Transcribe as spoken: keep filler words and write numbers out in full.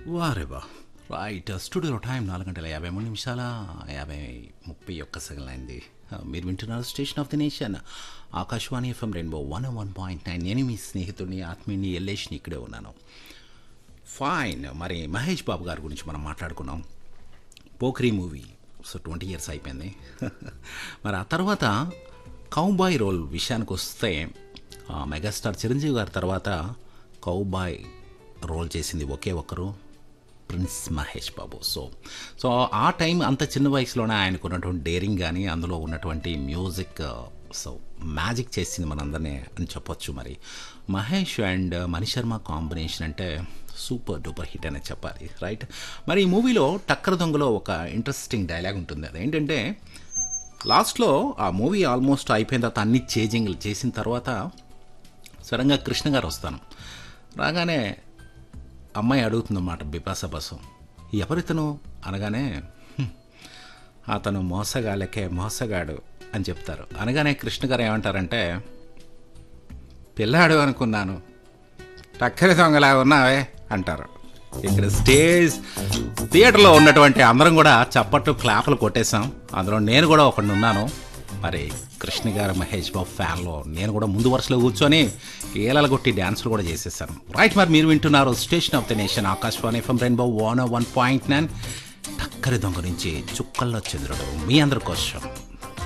వారే వా! రైట్. స్టూడియోలో టైం నాలుగు గంటల యాభై మూడు నిమిషాల యాభై ముప్పై ఒక్క సెకండ్లు అయింది. మీరు వింటున్నారు station of the nation Akashvani FM rainbow one one point nine. నేను మీ స్నేహితుడిని ఆత్మీయుని ఎల్లేష్ని ఇక్కడే ఉన్నాను. ఫైన్. మరి మహేష్ బాబు గారి గురించి మనం మాట్లాడుకున్నాం. పోఖ్రీ మూవీ సో ట్వంటీ ఇయర్స్ అయిపోయింది. మరి ఆ తర్వాత కౌబాయ్ రోల్ విషయానికి వస్తే మెగాస్టార్ చిరంజీవి గారి తర్వాత కౌబాయ్ రోల్ చేసింది ఒకే ఒక్కరు, prince Mahesh Babu. So so ఆ టైం అంత చిన్న వయసులోనే ఆయనకు ఉన్నటువంటి డేరింగ్ కానీ అందులో ఉన్నటువంటి మ్యూజిక్ సో మ్యాజిక్ చేసింది మనందరినీ అని చెప్పొచ్చు. మరి మహేష్ అండ్ మణిశర్మ కాంబినేషన్ అంటే సూపర్ డూపర్ హిట్ అనే చెప్పాలి, రైట్. మరి ఈ మూవీలో టక్కర దొంగలో ఒక ఇంట్రెస్టింగ్ డైలాగ్ ఉంటుంది. అదేంటంటే లాస్ట్లో ఆ మూవీ ఆల్మోస్ట్ అయిపోయిన తర్వాత అన్ని చేంజింగ్లు చేసిన తర్వాత సడన్గా కృష్ణ గారు వస్తాను రాగానే అమ్మాయి అడుగుతుందన్నమాట బిపాస బసు, ఎవరితను అనగానే అతను మోసగాళ్ళకే మోసగాడు అని చెప్తారు. అనగానే కృష్ణ గారు ఏమంటారంటే పిల్లాడు అనుకున్నాను టక్కరి దొంగలా ఉన్నావే అంటారు. ఇక్కడ స్టేజ్ థియేటర్లో ఉన్నటువంటి అందరం కూడా చప్పట్లు క్లాపులు కొట్టేశాం. అందులో నేను కూడా ఒకడిని ఉన్నాను. మరి కృష్ణ గారు మహేష్ బాబు ఫ్యాన్లో నేను కూడా ముందు వరుసలో కూర్చొని ఏలలు కొట్టి డ్యాన్సులు కూడా చేసేసాను, రైట్. మరి మీరు వింటున్నారు station of the nation Akashvani FM rainbow one one point nine. టక్కరి దొంగ నుంచి చుక్కల్లో చంద్రుడు మీ అందరి కోసం.